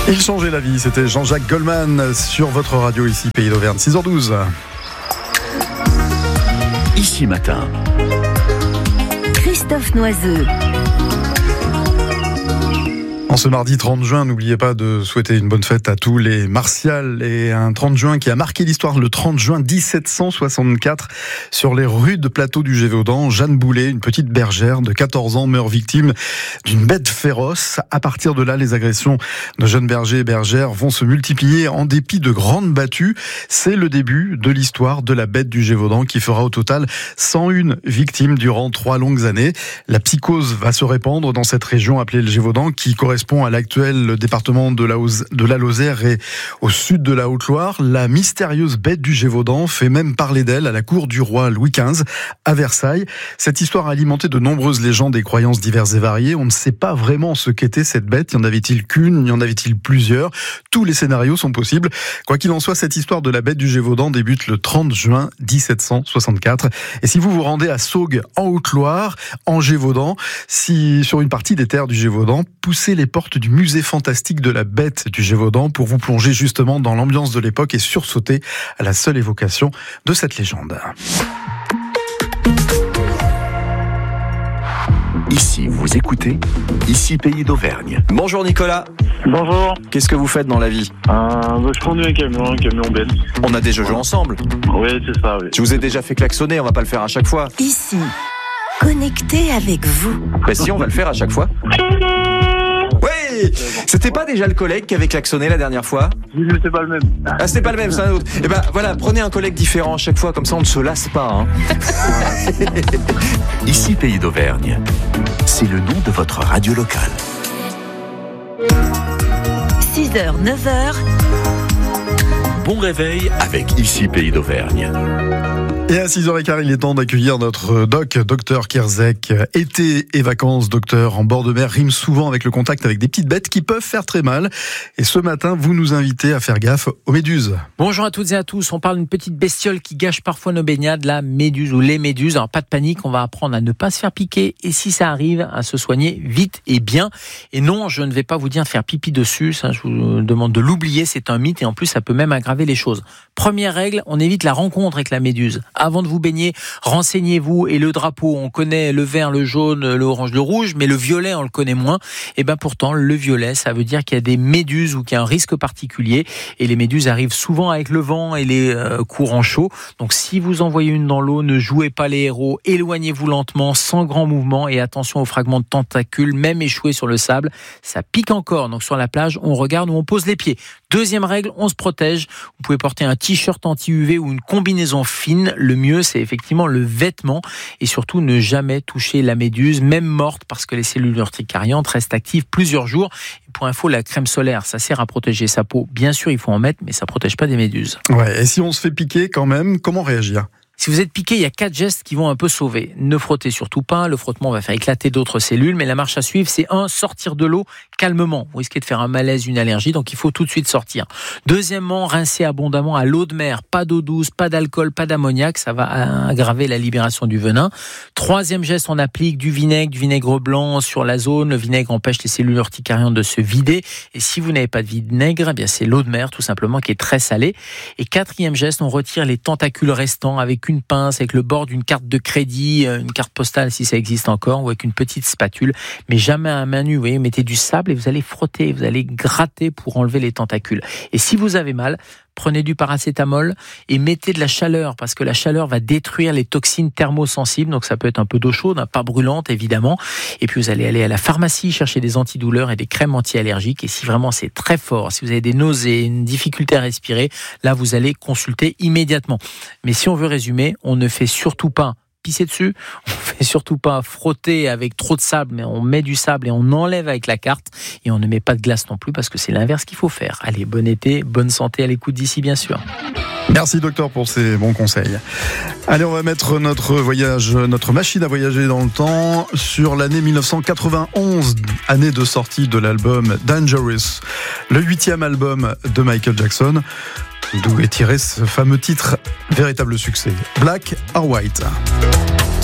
Il changeait la vie, c'était Jean-Jacques Goldman sur votre radio ici, Pays d'Auvergne, 6h12. Ici matin. Christophe Noiseux. En ce mardi 30 juin, n'oubliez pas de souhaiter une bonne fête à tous les martials et un 30 juin qui a marqué l'histoire le 30 juin 1764 sur les rudes plateaux du Gévaudan. Jeanne Boulet, une petite bergère de 14 ans, meurt victime d'une bête féroce. À partir de là, les agressions de jeunes bergers et bergères vont se multiplier en dépit de grandes battues. C'est le début de l'histoire de la bête du Gévaudan qui fera au total 101 victimes durant 3 longues années. La psychose va se répandre dans cette région appelée le Gévaudan qui correspond à l'actuel département de la Lozère et au sud de la Haute-Loire. La mystérieuse bête du Gévaudan fait même parler d'elle à la cour du roi Louis XV à Versailles. Cette histoire a alimenté de nombreuses légendes et croyances diverses et variées. On ne sait pas vraiment ce qu'était cette bête. Y en avait-il qu'une? Y en avait-il plusieurs? Tous les scénarios sont possibles. Quoi qu'il en soit, cette histoire de la bête du Gévaudan débute le 30 juin 1764. Et si vous vous rendez à Saugues en Haute-Loire, en Gévaudan, si sur une partie des terres du Gévaudan, poussez les portes du musée fantastique de la bête du Gévaudan pour vous plonger justement dans l'ambiance de l'époque et sursauter à la seule évocation de cette légende. Ici, vous écoutez, ici Pays d'Auvergne. Bonjour Nicolas. Bonjour. Qu'est-ce que vous faites dans la vie? Je conduis un camion Ben. On a déjà joué ensemble. Oui, c'est ça, oui. Je vous ai déjà fait klaxonner, on va pas le faire à chaque fois. Ici, connecté avec vous. Bah si, on va le faire à chaque fois. Oui. C'était pas déjà le collègue qui avait klaxonné la dernière fois? Oui, mais c'est pas le même. Ah, c'est pas le même, c'est un autre. Eh ben voilà, prenez un collègue différent à chaque fois, comme ça on ne se lasse pas. Hein. Ici Pays d'Auvergne. C'est le nom de votre radio locale. 6h, 9h. Bon réveil avec Ici Pays d'Auvergne. Et à 6h15, il est temps d'accueillir notre docteur Kierzek. Été et vacances, docteur, en bord de mer rime souvent avec le contact avec des petites bêtes qui peuvent faire très mal. Et ce matin, vous nous invitez à faire gaffe aux méduses. Bonjour à toutes et à tous. On parle d'une petite bestiole qui gâche parfois nos baignades, la méduse ou les méduses. Alors pas de panique, on va apprendre à ne pas se faire piquer et si ça arrive, à se soigner vite et bien. Et non, je ne vais pas vous dire de faire pipi dessus. Ça, je vous demande de l'oublier. C'est un mythe et en plus, ça peut même aggraver les choses. Première règle, on évite la rencontre avec la méduse. Avant de vous baigner, renseignez-vous. Et le drapeau, on connaît le vert, le jaune, le orange, le rouge, mais le violet, on le connaît moins. Et ben pourtant, le violet, ça veut dire qu'il y a des méduses ou qu'il y a un risque particulier. Et les méduses arrivent souvent avec le vent et les courants chauds. Donc si vous en voyez une dans l'eau, ne jouez pas les héros. Éloignez-vous lentement, sans grand mouvement. Et attention aux fragments de tentacules, même échoués sur le sable. Ça pique encore. Donc sur la plage, on regarde où on pose les pieds. Deuxième règle, on se protège. Vous pouvez porter un t-shirt anti-UV ou une combinaison fine. Le mieux, c'est effectivement le vêtement. Et surtout, ne jamais toucher la méduse, même morte, parce que les cellules urticariantes restent actives plusieurs jours. Et pour info, la crème solaire, ça sert à protéger sa peau. Bien sûr, il faut en mettre, mais ça ne protège pas des méduses. Ouais. Et si on se fait piquer quand même, comment réagir ? Si vous êtes piqué, il y a 4 gestes qui vont un peu sauver. Ne frottez surtout pas, le frottement va faire éclater d'autres cellules, mais la marche à suivre, c'est 1, sortir de l'eau calmement. Vous risquez de faire un malaise, une allergie, donc il faut tout de suite sortir. Deuxièmement, rincer abondamment à l'eau de mer, pas d'eau douce, pas d'alcool, pas d'ammoniac, ça va aggraver la libération du venin. Troisième geste, on applique du vinaigre blanc sur la zone. Le vinaigre empêche les cellules urticariantes de se vider. Et si vous n'avez pas de vinaigre, eh bien c'est l'eau de mer tout simplement qui est très salée. Et quatrième geste, on retire les tentacules restants avec une pince, avec le bord d'une carte de crédit, une carte postale si ça existe encore, ou avec une petite spatule, mais jamais à main nue. Vous voyez, mettez du sable et vous allez frotter, vous allez gratter pour enlever les tentacules. Et si vous avez mal, prenez du paracétamol et mettez de la chaleur, parce que la chaleur va détruire les toxines thermosensibles, donc ça peut être un peu d'eau chaude, pas brûlante évidemment. Et puis vous allez aller à la pharmacie chercher des antidouleurs et des crèmes anti-allergiques. Et si vraiment c'est très fort, si vous avez des nausées, une difficulté à respirer, là vous allez consulter immédiatement. Mais si on veut résumer, on ne fait surtout pas pisser dessus, on fait surtout pas frotter avec trop de sable, mais on met du sable et on enlève avec la carte, et on ne met pas de glace non plus, parce que c'est l'inverse qu'il faut faire. Allez, bon été, bonne santé à l'écoute d'ici bien sûr. Merci docteur pour ces bons conseils. Allez, on va mettre notre machine à voyager dans le temps sur l'année 1991, année de sortie de l'album Dangerous, le 8e album de Michael Jackson, d'où est tiré ce fameux titre, véritable succès, Black or White.